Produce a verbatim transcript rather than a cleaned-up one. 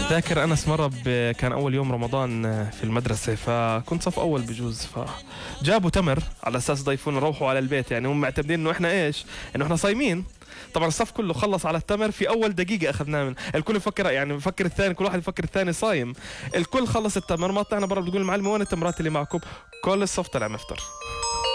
ذاكر أنس مرة ب... كان أول يوم رمضان في المدرسة، فكنت صف أول بجوز، فجابوا تمر على أساس ضيفونا روحوا على البيت، يعني هم معتمدين إنه إحنا إيش، إنه إحنا صايمين. طبعا الصف كله خلص على التمر في أول دقيقة أخذناه من الكل، يفكر يعني بفكر الثاني، كل واحد يفكر الثاني صايم. الكل خلص التمر، ما طلعنا برا، بتقول المعلمة وين التمرات اللي معكم؟ كل الصف طلع مفطر.